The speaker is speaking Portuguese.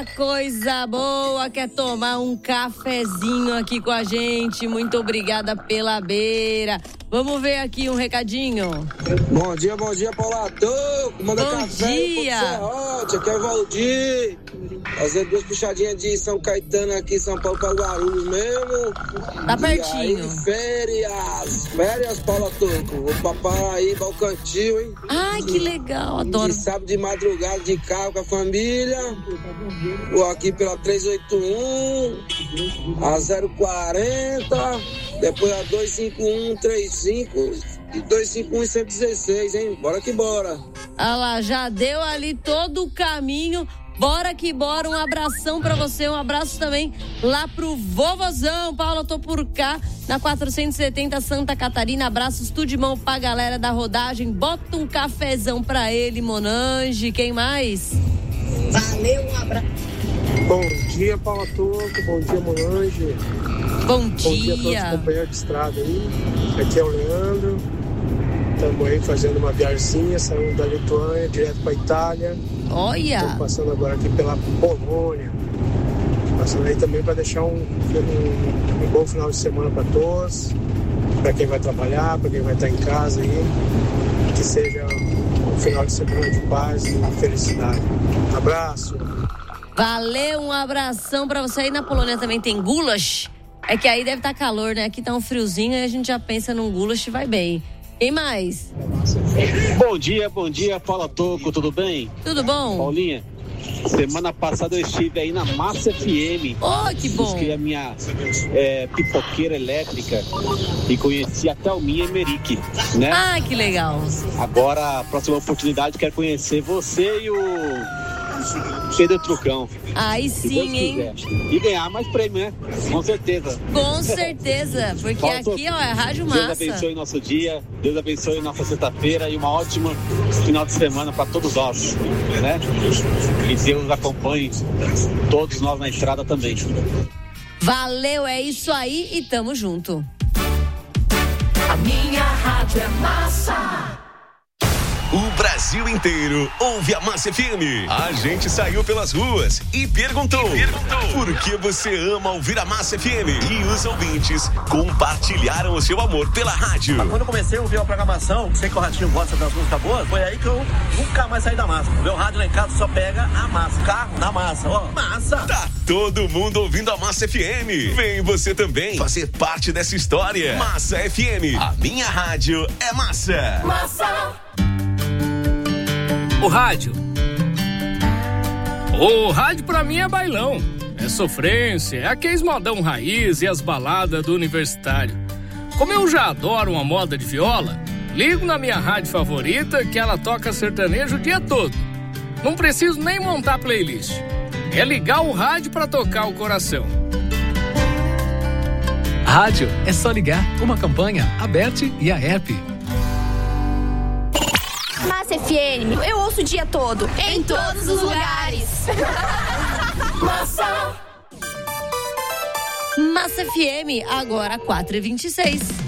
Coisa boa, quer tomar um cafezinho aqui com a gente? Muito obrigada pela beira. Vamos ver aqui um recadinho. Bom dia, Paula Toco. Manda bom café dia. Serrote, aqui é o Valdir. Fazer 2 puxadinhas de São Caetano aqui, São Paulo para Guarulhos mesmo. Tá pertinho. E aí, férias, Paula Toco. Vou pra Paraíba, ao Cantil, hein? Ai, que legal, adoro. De sábado de madrugada de carro com a família. Vou aqui pela 381, a 040, depois a 25135 e 251 e 116, hein? Bora que bora. Ah lá, já deu ali todo o caminho. Bora que bora, um abração pra você, um abraço também lá pro vovozão. Paula, eu tô por cá, na 470 Santa Catarina. Abraços tudo de mão pra galera da rodagem. Bota um cafezão pra ele, Monange. Quem mais? Valeu, um abraço. Bom dia, Paula Toco. Bom dia, Monange. Bom dia a todos os companheiros de estrada aí. Aqui é o Leandro. Estamos aí fazendo uma viagemzinha, saindo da Lituânia, direto para Itália. Olha! Estamos passando agora aqui pela Polônia. Passando aí também para deixar um bom final de semana para todos. Para quem vai trabalhar, para quem vai estar em casa aí. Que seja um final de semana de paz e felicidade. Abraço! Valeu, um abração pra você. Aí na Polônia também tem goulash. É que aí deve estar calor, né? Aqui tá um friozinho e a gente já pensa num goulash e vai bem. Quem mais? Bom dia, Paula Toco, tudo bem? Tudo bom? Paulinha, semana passada eu estive aí na Massa FM. Oh, que bom! Busquei a minha pipoqueira elétrica e conheci a Thelminha Emerick, né? Ah, que legal! Agora, a próxima oportunidade, quero conhecer você e o Pedro Trucão. Aí sim, hein? E ganhar mais prêmio, né? Com certeza. Com certeza, porque aqui, ó, é Rádio Massa. Deus abençoe nosso dia, Deus abençoe nossa sexta-feira e uma ótima final de semana para todos nós, né? E Deus acompanhe todos nós na estrada também. Valeu, é isso aí e tamo junto. A minha rádio é Massa. O Brasil inteiro ouve a Massa FM. A gente saiu pelas ruas e perguntou. Por que você ama ouvir a Massa FM? E os ouvintes compartilharam o seu amor pela rádio. Quando eu comecei a ouvir a programação, sei que o Ratinho gosta das músicas boas, foi aí que eu nunca mais saí da Massa. Meu rádio lá em casa só pega a Massa. Carro da Massa, ó, Massa. Tá todo mundo ouvindo a Massa FM. Vem você também fazer parte dessa história. Massa FM, a minha rádio é Massa. Massa. O rádio pra mim é bailão, é sofrência, é aqueles modão raiz e as baladas do universitário. Como eu já adoro uma moda de viola, ligo na minha rádio favorita que ela toca sertanejo o dia todo. Não preciso nem montar playlist, é ligar o rádio pra tocar o coração. Rádio é só ligar, uma campanha, Aberte e a app. Massa FM, eu ouço o dia todo, em todos os lugares. Massa. Massa FM, agora 4h26.